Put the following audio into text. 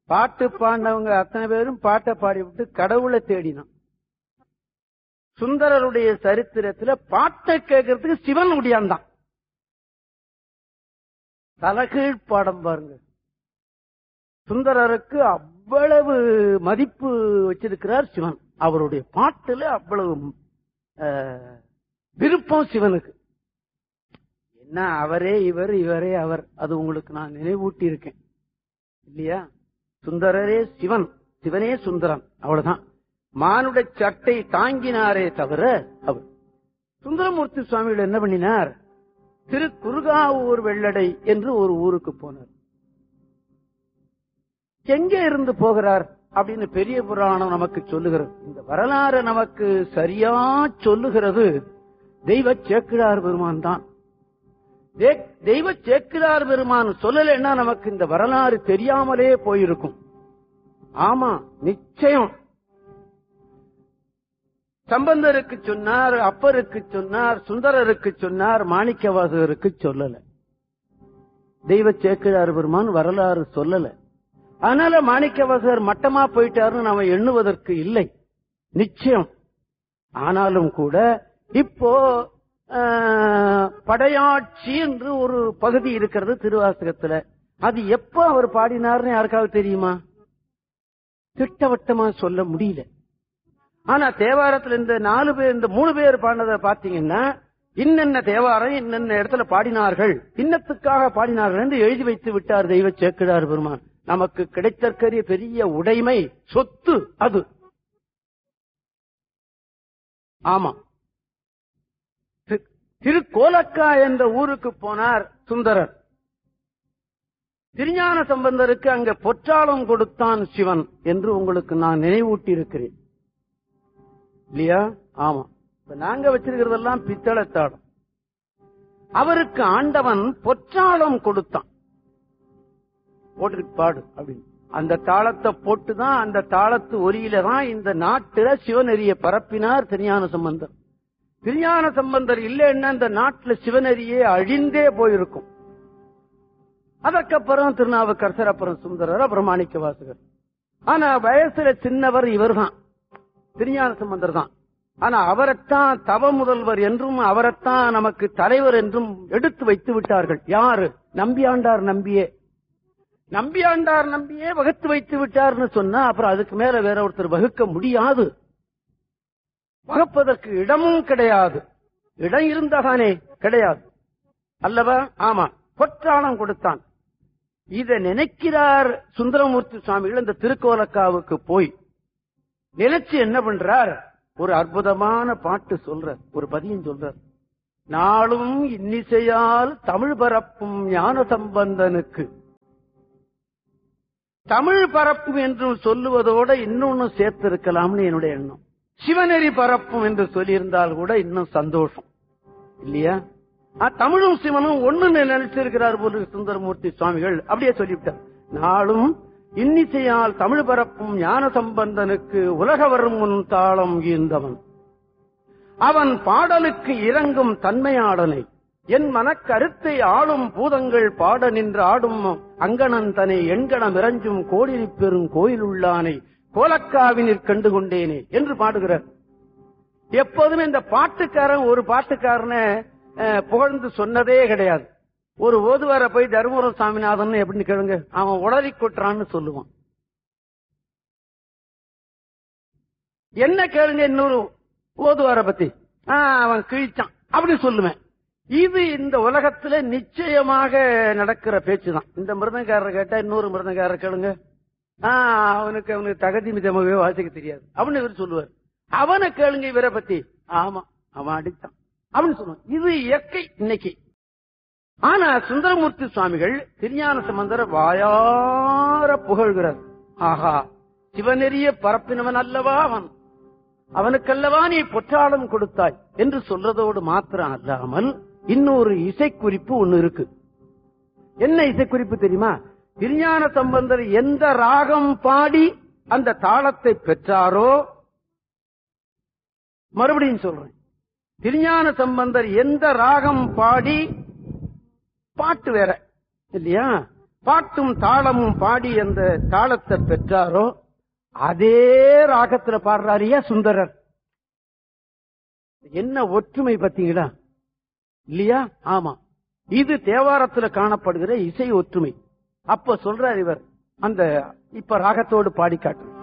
பாட்டு பாண்டவங்க அத்தனை பேரும் பாட்டை பாடிவிட்டு கடவுளை தேடினான். சுந்தரருடைய சரித்திரத்துல பாட்டை கேட்கறதுக்கு சிவன் முடியாந்தான். தலைகீழ் பாடம் பாருங்க. சுந்தரருக்கு அவ்வளவு மதிப்பு வச்சிருக்கிறார் சிவன். அவருடைய பாட்டுல அவ்வளவு விருப்பம் சிவனுக்கு. என்ன அவரே இவர், இவரே அவர், அது உங்களுக்கு நான் நினைவூட்டி இருக்கேன் இல்லையா? சுந்தரரே சிவன், சிவனே சுந்தரன், அவ்வளவுதான். மானுட சட்டை தாங்கினாரே தவிர அவர். சுந்தரமூர்த்தி சுவாமிகள் என்ன பண்ணினார்? திருக்குறுகாவூர் வெள்ளடை என்று ஒரு ஊருக்கு போனார். எங்கே இருந்து போகிறார் அப்படின்னு பெரிய புராணம் நமக்கு சொல்லுகிறது. இந்த வரலாறு நமக்கு சரியா சொல்லுகிறது தெய்வ சேக்கிழார் பெருமான் தான். தெய்வ சேக்கிழார் பெருமான் சொல்லலைன்னா நமக்கு இந்த வரலாறு தெரியாமலே போயிருக்கும். ஆமா, நிச்சயம். சம்பந்தருக்கு சொன்னார், அப்பருக்கு சொன்னார், சுந்தரருக்கு சொன்னார், மாணிக்கவாசகருக்கு சொல்லல. தெய்வ சேக்கிழார் பெருமான் வரலாறு சொல்லல. அதனால மாணிக்கவாசகர் மட்டமா போயிட்டாருன்னு நாம எண்ணுவதற்கு இல்லை, நிச்சயம். ஆனாலும் கூட இப்போ படையாட்சி என்று ஒரு பகுதி இருக்கிறது திருவாசகத்துல. அது எப்ப அவர் பாடினார்னு யாருக்காவது தெரியுமா? திட்டவட்டமா சொல்ல முடியல. ஆனா தேவாரத்துல இந்த 4 பேர், இந்த 3 பேர் பாடினதை பாத்தீங்கன்னா இன்னென்ன தேவாரம் இன்னென்ன இடத்துல பாடினார்கள், இன்னத்துக்காக பாடினார்கள் என்று எழுதி வைத்து விட்டார் தெய்வ சேக்கிழார் பெருமான். நமக்கு கிடைத்தற்கரிய பெரிய உடைமை, சொத்து அது. ஆமா, திருக்கோலக்கா என்ற ஊருக்கு போனார் சுந்தரர். திருஞான சம்பந்தருக்கு அங்க பொற்றாளம் கொடுத்தான் சிவன் என்று உங்களுக்கு நான் நினைவூட்டி இருக்கிறேன் இல்லையா? ஆமா. இப்ப நாங்க வச்சிருக்கிறதெல்லாம் பித்தளத்தாளம். அவருக்கு ஆண்டவன் பொற்றாளம் கொடுத்தான். போட்டு பாடு அப்படின்னு அந்த தாளத்தை போட்டுதான், அந்த தாளத்து ஒலியில தான் இந்த நாட்டுல சிவநெறிய பரப்பினார் திருஞான சம்பந்தர். திருஞான சம்பந்தர் இல்லைன்னா இந்த நாட்டுல சிவநெறியே அழிந்தே போயிருக்கும். அதற்கப்புறம் திருநாவுக்கரசர், அப்புறம் சுந்தரர், அப்புறம் மாணிக்கவாசகர். ஆனா வயசுல சின்னவர் இவர் தான், திருஞான சம்பந்தர் தான். ஆனா அவரைத்தான் தவ முதல்வர் என்றும் அவரைத்தான் நமக்கு தலைவர் என்றும் எடுத்து வைத்து விட்டார்கள். யாரு? நம்பியாண்டார் நம்பியே. நம்பியாண்டார் நம்பியே வகுத்து வைத்து விட்டார்னு சொன்னா அப்புறம் அதுக்கு மேல வேற ஒருத்தர் வகுக்க முடியாது. வகுப்பதற்கு இடமும் கிடையாது. இடம் இருந்தாதானே? கிடையாது அல்லவா? ஆமா. பொற்றாளம் கொடுத்தான். இதை நினைக்கிறார் சுந்தரமூர்த்தி சுவாமிகள். இந்த திருக்கோலக்காவுக்கு போய் நினைச்சு என்ன பண்றார்? ஒரு அற்புதமான பாட்டு சொல்றார், ஒரு பதியம் சொல்றார். நாளும் இன்னிசையால் தமிழ் பரப்பும் ஞான சம்பந்தனுக்கு. தமிழ் பரப்பும் என்று சொல்லுவதோட இன்னொன்னு சேர்த்திருக்கலாம்னு என்னுடைய எண்ணம். சிவநெறி பரப்பும் என்று சொல்லியிருந்தால் கூட இன்னும் சந்தோஷம் இல்லையா? தமிழும் சிவனும் ஒண்ணு நினைச்சிருக்கிறார் போல சுந்தரமூர்த்தி சுவாமிகள். அப்படியே சொல்லிவிட்டார். நாளும் இன்னிசையால் தமிழ் பரப்பும் ஞான சம்பந்தனுக்கு உலக வரும் முன் தாளம் ஈந்தவன், அவன் பாடலுக்கு இறங்கும் தன்மையாடனை, என் மனக்கருத்தை ஆளும் பூதங்கள் பாட நின்று ஆடும் அங்கணன் தனை எண்கணம் இறஞ்சும் கோடினி பெறும் கோயில் உள்ளானை கோலக்காவினிற் கண்டு கொண்டேனே என்று பாடுகிறார். எப்போதுமே இந்த பாட்டுக்காரன் ஒரு பாட்டுக்காரனை புகழ்ந்து சொன்னதே கிடையாது. ஒரு ஓதுவார போய் தருமபுரம் சாமிநாதன் எப்படின்னு கேளுங்க, அவன் உளறி கொட்டுறான்னு சொல்லுவான். என்ன கேளுங்க இன்னொரு ஓதுவார பத்தி, அவன் கிழிச்சான் அப்படி சொல்லுவேன். இது இந்த உலகத்துல நிச்சயமாக நடக்கிற பேச்சுதான். இந்த மிருதங்காரரை கேட்டா இன்னொரு மிருதங்காரரை கேளுங்க, அவனுக்கு தகுதி மிதமாகவே வாசிக்க தெரியாது அப்படின்னு இவர் சொல்லுவார். அவனை கேளுங்க இவரை பத்தி, ஆமா அவன் அடித்தான் அப்படின்னு சொல்லுவான். இது இயற்கை இன்னைக்கு. ஆனா சுந்தரமூர்த்தி சுவாமிகள் திருஞான சம்பந்தர வாயார புகழ்கிறார். ஆஹா, சிவநெறிய பரப்பினவன் அல்லவா அவன், அவனுக்கல்லவா நீ பொற்றாளம் கொடுத்தாய் என்று சொல்றதோடு மாத்திரம் அல்லாமல் இன்னொரு இசைக்குறிப்பு ஒண்ணு இருக்கு. என்ன இசைக்குறிப்பு தெரியுமா? திருஞான சம்பந்தர் எந்த ராகம் பாடி அந்த தாளத்தை பெற்றாரோ, மறுபடியும் சொல்றேன், திருஞான சம்பந்தர் எந்த ராகம் பாடி, பாட்டு வேற இல்லையா, பாட்டும் தாளமும் பாடி அந்த தாளத்தை பெற்றாரோ அதே ராகத்துல பாடுறாரியா சுந்தரர். என்ன ஒற்றுமை பத்தீங்களா இல்லையா? ஆமா, இது தேவாரத்துல காணப்படுகிற இசை ஒற்றுமை. அப்ப சொல்றார் இவர், அந்த இப்ப ராகத்தோடு பாடி காட்டு.